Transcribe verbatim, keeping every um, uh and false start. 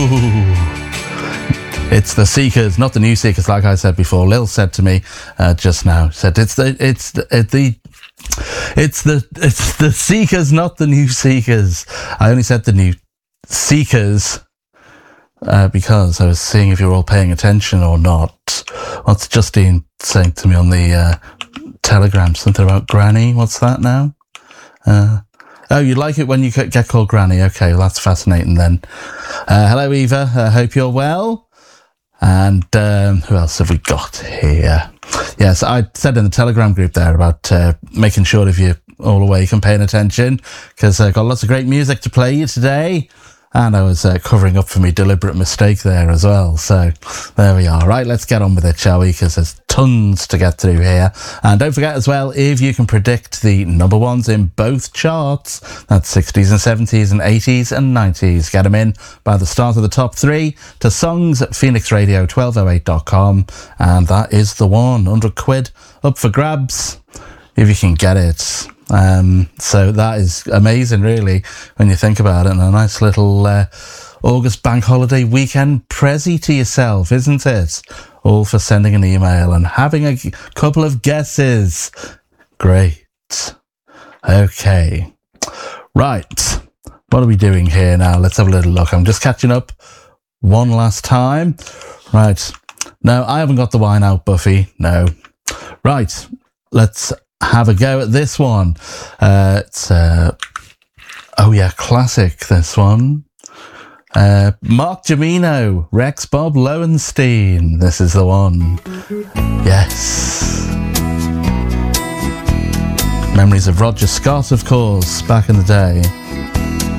It's the Seekers, not the New Seekers, like I said before. Lil said to me uh, just now, said it's the it's the, it, the it's the it's the Seekers, not the New Seekers. I only said the New Seekers uh, because I was seeing if you're all paying attention or not. What's Justine saying to me on the uh, Telegram? Something about Granny. What's that now? Uh, oh, you like it when you get called Granny? Okay, well, that's fascinating then. Uh, hello, Eva. I uh, hope you're well. And um, who else have we got here? Yes, I said in the Telegram group there about uh, making sure if you're all awake and paying attention, because I've uh, got lots of great music to play you today. And I was uh, covering up for me deliberate mistake there as well. So there we are. Right, let's get on with it, shall we? Because there's tons to get through here. And don't forget as well, if you can predict the number ones in both charts, that's sixties and seventies and eighties and nineties, get them in by the start of the top three to songs at phoenix radio twelve oh eight dot com. And that is the one. one hundred quid up for grabs if you can get it. Um, so that is amazing, really, when you think about it, and a nice little uh, August bank holiday weekend prezi to yourself, isn't it? All for sending an email and having a couple of guesses. Great. Okay. Right. What are we doing here now? Let's have a little look. I'm just catching up one last time. Right. No, I haven't got the wine out, Buffy. No. Right. Let's have a go at this one. Uh, it's uh, oh yeah, classic. This one. Uh, Mark Jimino, Rex Bob Lowenstein. This is the one. Yes. Memories of Roger Scott, of course, back in the day.